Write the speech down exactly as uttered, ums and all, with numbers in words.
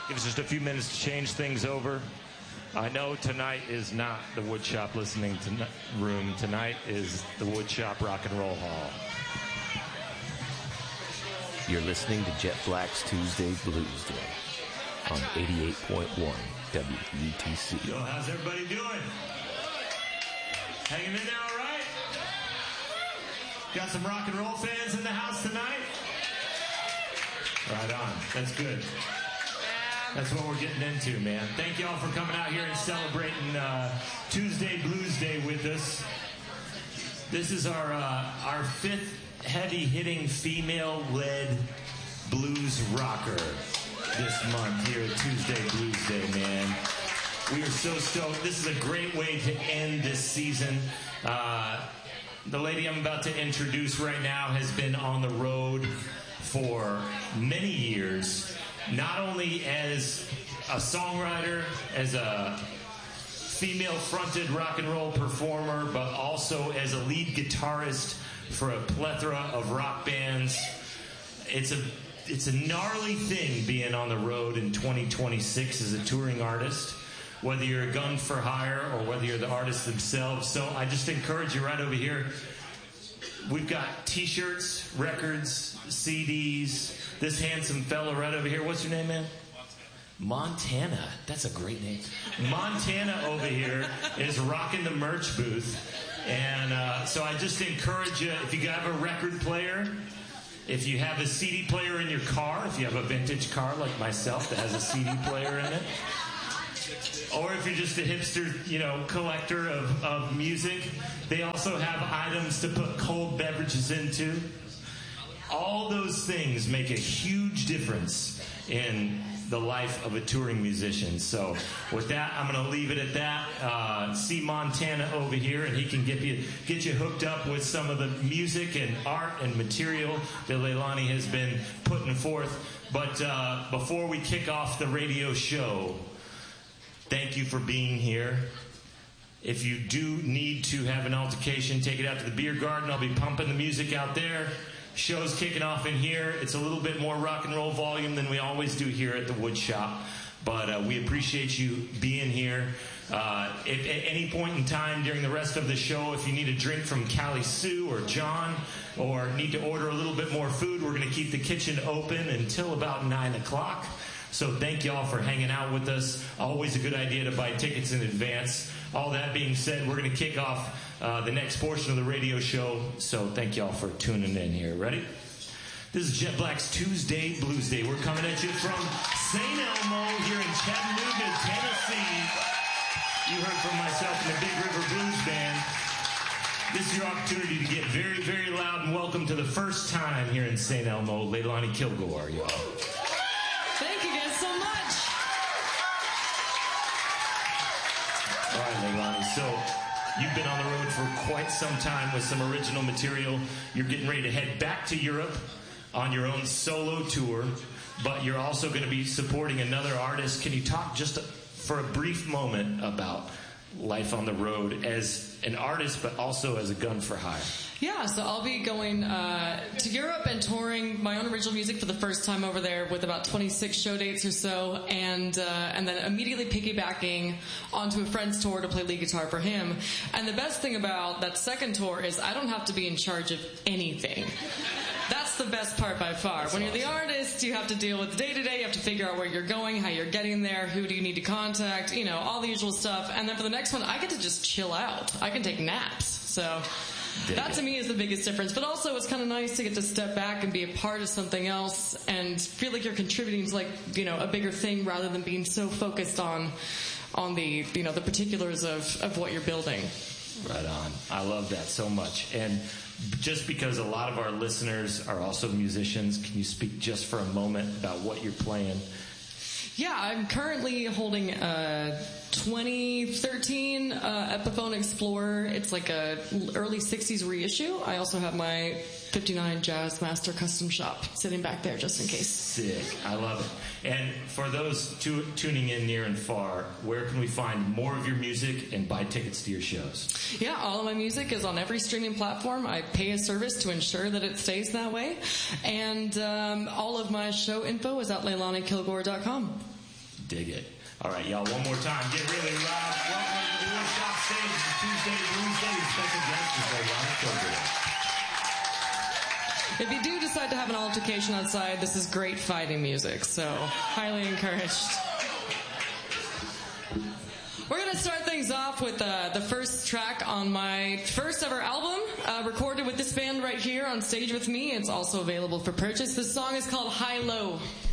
Give us just a few minutes to change things over. I know tonight is not the Woodshop listening to room. Tonight is the Woodshop Rock and Roll Hall. You're listening to Jet Black's Tuesday Blues Day on eighty-eight point one W U T C. Yo, how's everybody doing? Hanging in there all right? Got some rock and roll fans in the house tonight? Right on. That's good. That's what we're getting into, man. Thank you all for coming out here and celebrating uh, Tuesday Blues Day with us. This is our uh, our fifth heavy-hitting female-led blues rocker this month here at Tuesday Blues Day, man. We are so stoked. This is a great way to end this season. Uh, the lady I'm about to introduce right now has been on the road for many years, not only as a songwriter, as a female-fronted rock and roll performer, but also as a lead guitarist for a plethora of rock bands. It's a it's a gnarly thing being on the road in twenty twenty-six as a touring artist, whether you're a gun for hire or whether you're the artist themselves. So I just encourage you right over here. We've got t-shirts, records, C Ds. This handsome fella right over here. What's your name, man? Montana. That's a great name. Montana over here is rocking the merch booth. And uh, so I just encourage you, if you have a record player, if you have a C D player in your car, if you have a vintage car like myself that has a C D player in it, or if you're just a hipster, you know, collector of, of music, they also have items to put cold beverages into. All those things make a huge difference in the life of a touring musician. So with that, I'm going to leave it at that. Uh, see Montana over here, and he can get you get you hooked up with some of the music and art and material that Leilani has been putting forth. But uh, before we kick off the radio show, thank you for being here. If you do need to have an altercation, take it out to the beer garden. I'll be pumping the music out there. Show's kicking off in here. It's a little bit more rock and roll volume than we always do here at the Wood Shop, but uh, we appreciate you being here. Uh, if at any point in time during the rest of the show, if you need a drink from Callie Sue or John, or need to order a little bit more food, we're going to keep the kitchen open until about nine o'clock. So thank you all for hanging out with us. Always a good idea to buy tickets in advance. All that being said, we're going to kick off uh, the next portion of the radio show. So thank you all for tuning in here. Ready? This is Jet Black's Tuesday Blues Day. We're coming at you from Saint Elmo here in Chattanooga, Tennessee. You heard from myself and the Big River Blues Band. This is your opportunity to get very, very loud and welcome to the first time here in Saint Elmo, Leilani Kilgore, y'all. Thank you guys so much. All right, Leilani. So you've been on the road for quite some time with some original material. You're getting ready to head back to Europe on your own solo tour, but you're also going to be supporting another artist. Can you talk just for a brief moment about life on the road as an artist, but also as a gun for hire? Yeah, so I'll be going uh, to Europe and touring my own original music for the first time over there with about twenty-six show dates or so, and uh, and then immediately piggybacking onto a friend's tour to play lead guitar for him. And the best thing about that second tour is I don't have to be in charge of anything. That's the best part by far. That's when you're the artist, you have to deal with the day-to-day, you have to figure out where you're going, how you're getting there, who do you need to contact, you know, all the usual stuff. And then for the next one, I get to just chill out. I can take naps. So that to me is the biggest difference. But also it's kind of nice to get to step back and be a part of something else and feel like you're contributing to, like, you know, a bigger thing rather than being so focused on on the, you know, the particulars of, of what you're building. Right on. I love that so much. And just because a lot of our listeners are also musicians, can you speak just for a moment about what you're playing? Yeah, I'm currently holding a twenty thirteen uh, Epiphone Explorer. It's like a early sixties reissue. I also have my fifty-nine Jazz Master Custom Shop sitting back there just in case. Sick. I love it. And for those tu- tuning in near and far, where can we find more of your music and buy tickets to your shows? Yeah, all of my music is on every streaming platform. I pay a service to ensure that it stays that way. And um, all of my show info is at Leilani Kilgore dot com. dig it. All right, y'all, one more time. Get really loud. Welcome to the Woodshop stage. It's Tuesday, Wednesday, special guest is Ronnie Coburn. If you do decide to have an altercation outside, this is great fighting music, so highly encouraged. We're going to start things off with uh, the first track on my first ever album, uh, recorded with this band right here on stage with me. It's also available for purchase. This song is called High Low.